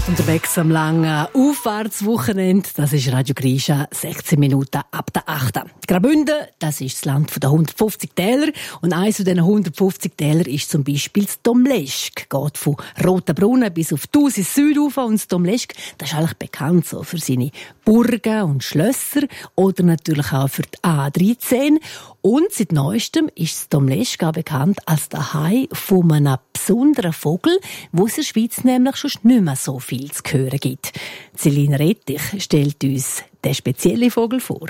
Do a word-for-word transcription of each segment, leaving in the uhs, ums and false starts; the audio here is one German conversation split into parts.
Unterwegs am langen Auffahrtswochenende. Das ist Radio Grisha, sechzehn Minuten ab der achten. Graubünden, das ist das Land der hundertfünfzig Täler. Und eines von diesen hundertfünfzig Täler ist zum Beispiel das Domleschg. Geht von Rotenbrunnen bis auf tausend Südufer. Und das Domleschg, das ist eigentlich bekannt so für seine Burgen und Schlösser oder natürlich auch für die A dreizehn. Und seit Neuestem ist das Domleschg auch bekannt als der Hai von einem besonderen Vogel, wo es in der Schweiz nämlich schon nicht mehr so viel zu hören gibt. Celine Rettich stellt uns den speziellen Vogel vor.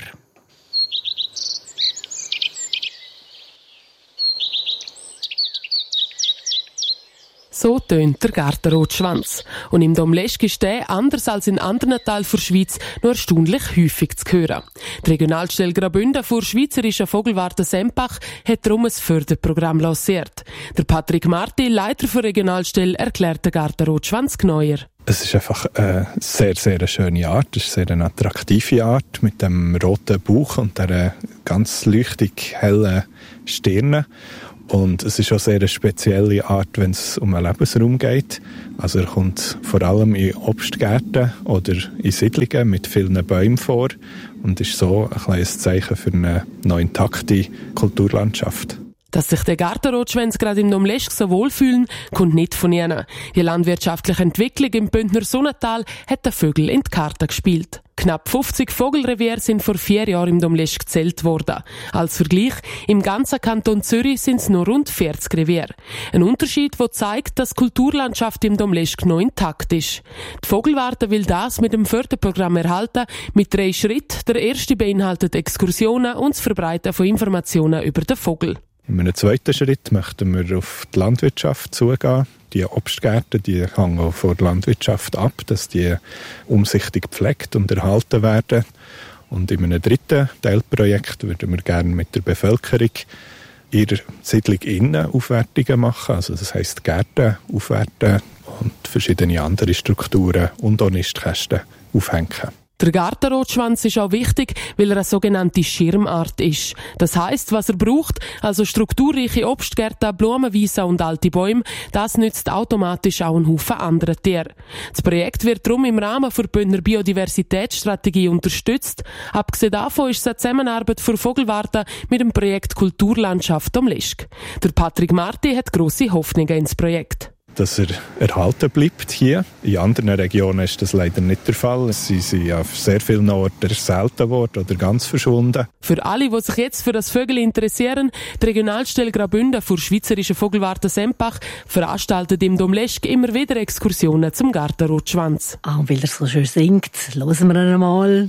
So tönt der Gartenrotschwanz. Und im Domleschg ist der, anders als in anderen Teilen der Schweiz, nur erstaunlich häufig zu hören. Die Regionalstelle Graubünden für schweizerische Vogelwarte Sempach hat darum ein Förderprogramm lanciert. Der Patrick Marti, Leiter der Regionalstelle, erklärt den Gartenrotschwanz genauer. Es ist einfach eine sehr, sehr schöne Art. Es ist eine sehr attraktive Art mit dem roten Bauch und der ganz leuchtig hellen Stirne. Und es ist auch sehr eine spezielle Art, wenn es um einen Lebensraum geht. Also er kommt vor allem in Obstgärten oder in Siedlungen mit vielen Bäumen vor und ist so ein kleines Zeichen für eine noch intakte Kulturlandschaft. Dass sich der Gartenrotschwänz gerade im Domleschg so wohlfühlen, kommt nicht von ihnen. Die landwirtschaftliche Entwicklung im Bündner Sonnental hat den Vögel in die Karte gespielt. Knapp fünfzig Vogelreviere sind vor vier Jahren im Domleschg gezählt worden. Als Vergleich, im ganzen Kanton Zürich sind es nur rund vierzig Reviere. Ein Unterschied, der zeigt, dass die Kulturlandschaft im Domleschg noch intakt ist. Die Vogelwarte will das mit dem Förderprogramm erhalten, mit drei Schritten. Der erste beinhaltet Exkursionen und das Verbreiten von Informationen über den Vogel. In einem zweiten Schritt möchten wir auf die Landwirtschaft zugehen. Die Obstgärten, die hängen auch von der Landwirtschaft ab, dass die umsichtig gepflegt und erhalten werden. Und in einem dritten Teilprojekt würden wir gerne mit der Bevölkerung ihrer Siedlung innen Aufwertungen machen. Also das heisst Gärten aufwerten und verschiedene andere Strukturen und auch Nistkästen aufhängen. Der Gartenrotschwanz ist auch wichtig, weil er eine sogenannte Schirmart ist. Das heisst, was er braucht, also strukturreiche Obstgärten, Blumenwiesen und alte Bäume, das nützt automatisch auch einen Haufen anderen Tieren. Das Projekt wird darum im Rahmen der Bündner Biodiversitätsstrategie unterstützt. Abgesehen davon ist es eine Zusammenarbeit für Vogelwarte mit dem Projekt Kulturlandschaft Domleschg. Der Patrick Marti hat grosse Hoffnungen ins Projekt. Dass er erhalten bleibt hier. In anderen Regionen ist das leider nicht der Fall. Sie sind auf sehr vielen Orten selten geworden oder ganz verschwunden. Für alle, die sich jetzt für das Vögel interessieren, die Regionalstelle Graubünden für schweizerische Vogelwarte Sempach veranstaltet im Domleschg immer wieder Exkursionen zum Gartenrotschwanz. Ah, und weil er so schön singt, hören wir ihn einmal.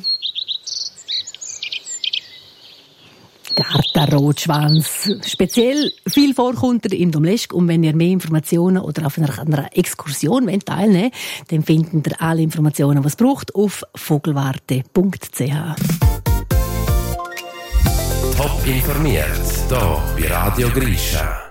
Gartenrotschwanz. Speziell viel vorkommt er im Domleschg. Und wenn ihr mehr Informationen oder auf einer, einer Exkursion teilnehmen wollt, dann findet ihr alle Informationen, die es braucht, auf vogelwarte punkt c h. Top informiert, hier bei Radio Grisha.